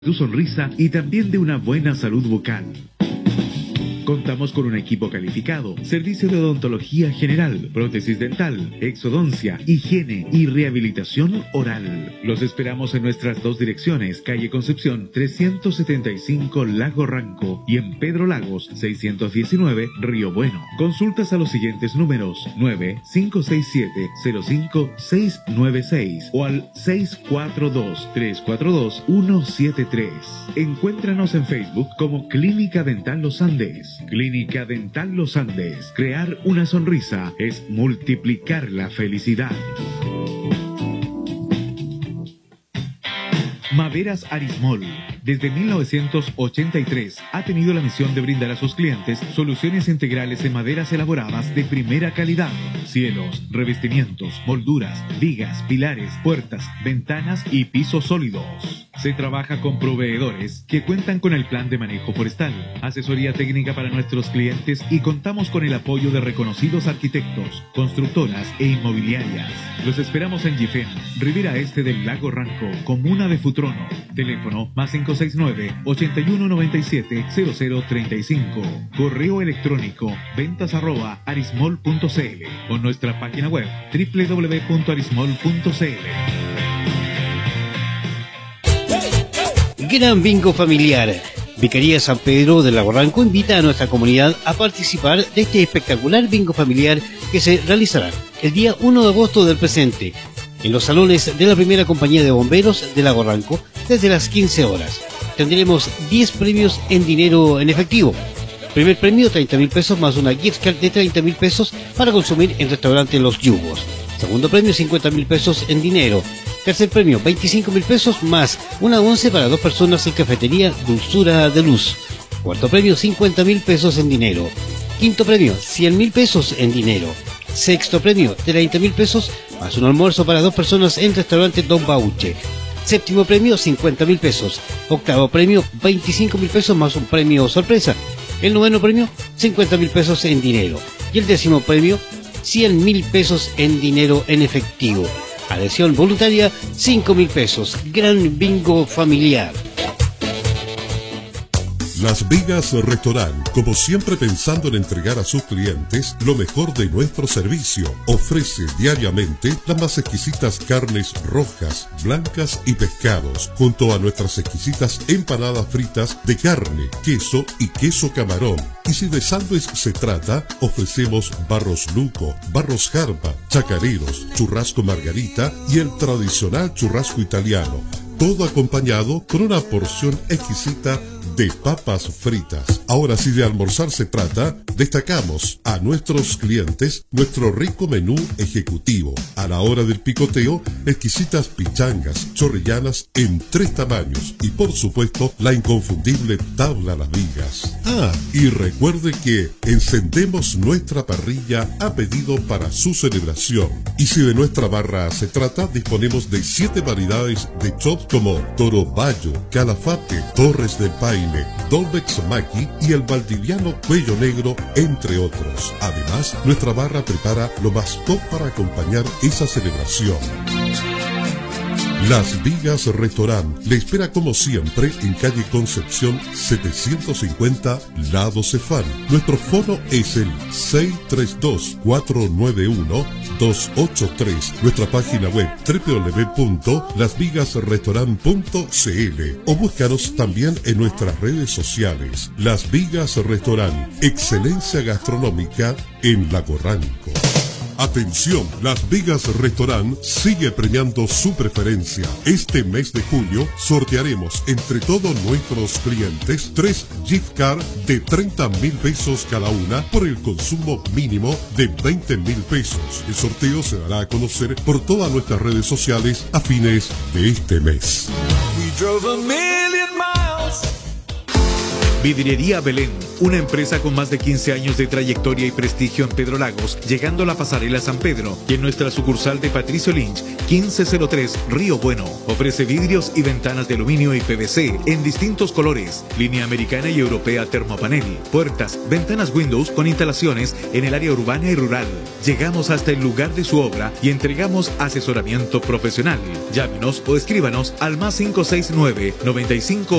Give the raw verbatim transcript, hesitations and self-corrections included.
tu sonrisa y también de una buena salud bucal. Contamos con un equipo calificado, servicio de odontología general, prótesis dental, exodoncia, higiene y rehabilitación oral. Los esperamos en nuestras dos direcciones, calle Concepción trescientos setenta y cinco Lago Ranco y en Pedro Lagos seiscientos diecinueve Río Bueno. Consultas a los siguientes números: nueve cinco seis siete cero cinco seis nueve seis o al seis cuatro dos tres cuatro dos uno siete tres. Encuéntranos en Facebook como Clínica Dental Los Andes. Clínica Dental Los Andes. Crear una sonrisa es multiplicar la felicidad. Maderas Arismol. Desde mil novecientos ochenta y tres ha tenido la misión de brindar a sus clientes soluciones integrales en maderas elaboradas de primera calidad. Cielos, revestimientos, molduras, vigas, pilares, puertas, ventanas y pisos sólidos. Se trabaja con proveedores que cuentan con el plan de manejo forestal, asesoría técnica para nuestros clientes y contamos con el apoyo de reconocidos arquitectos, constructoras e inmobiliarias. Los esperamos en Gifén, Ribera Este del Lago Ranco, comuna de Futrono. Teléfono más cinco seis nueve, ochenta y uno noventa y siete, cero cero treinta y cinco. Correo electrónico ventas arroba arismol punto cl o nuestra página web doble u doble u doble u punto arismol punto cl. Gran Bingo Familiar. Vicaría San Pedro del Lago Ranco invita a nuestra comunidad a participar de este espectacular bingo familiar que se realizará el día uno de agosto del presente en los salones de la primera compañía de bomberos de Lago Ranco desde las quince horas. Tendremos diez premios en dinero en efectivo. Primer premio treinta mil pesos más una gift card de treinta mil pesos para consumir en restaurante Los Yugos. Segundo premio cincuenta mil pesos en dinero. Tercer premio veinticinco mil pesos más una once para dos personas en cafetería Dulzura de Luz. Cuarto premio cincuenta mil pesos en dinero. Quinto premio cien mil pesos en dinero. Sexto premio treinta mil pesos más un almuerzo para dos personas en restaurante Don Bauche. Séptimo premio cincuenta mil pesos. Octavo premio veinticinco mil pesos más un premio sorpresa. El noveno premio cincuenta mil pesos en dinero. Y el décimo premio cien mil pesos en dinero en efectivo. Adhesión voluntaria cinco mil pesos. Gran Bingo Familiar. Las Vigas Restaurant, como siempre pensando en entregar a sus clientes lo mejor de nuestro servicio, ofrece diariamente las más exquisitas carnes rojas, blancas y pescados, junto a nuestras exquisitas empanadas fritas de carne, queso y queso camarón. Y si de sándwich se trata, ofrecemos barros luco, barros jarba, chacareros, churrasco margarita y el tradicional churrasco italiano, todo acompañado con una porción exquisita de papas fritas. Ahora, si de almorzar se trata, destacamos a nuestros clientes nuestro rico menú ejecutivo. A la hora del picoteo, exquisitas pichangas chorrillanas en tres tamaños y por supuesto la inconfundible tabla Las Vigas. Ah, y recuerde que encendemos nuestra parrilla a pedido para su celebración. Y si de nuestra barra se trata, disponemos de siete variedades de chops como Toro Bayo, Calafate, Torres del Paine, Dolbex Maki y el valdiviano Cuello Negro, entre otros. Además, nuestra barra prepara lo más top para acompañar esa celebración. Las Vigas Restaurant le espera como siempre en calle Concepción setecientos cincuenta, Lado Cefán. Nuestro fono es el seis tres dos, cuatro nueve uno, dos ocho tres. Nuestra página web doble u doble u doble u punto las vigas restaurant punto cl o búscanos también en nuestras redes sociales. Las Vigas Restaurant, excelencia gastronómica en Lago Ranco. Atención, Las Vigas Restaurant sigue premiando su preferencia. Este mes de julio sortearemos entre todos nuestros clientes tres gift cards de treinta mil pesos cada una por el consumo mínimo de veinte mil pesos. El sorteo se dará a conocer por todas nuestras redes sociales a fines de este mes. Vidriería Belén, una empresa con más de quince años de trayectoria y prestigio en Pedro Lagos, llegando a la pasarela San Pedro y en nuestra sucursal de Patricio Lynch, quince cero tres Río Bueno. Ofrece vidrios y ventanas de aluminio y P V C en distintos colores, línea americana y europea termopanel, puertas, ventanas Windows con instalaciones en el área urbana y rural. Llegamos hasta el lugar de su obra y entregamos asesoramiento profesional. Llámenos o escríbanos al más cinco seis nueve, noventa y cinco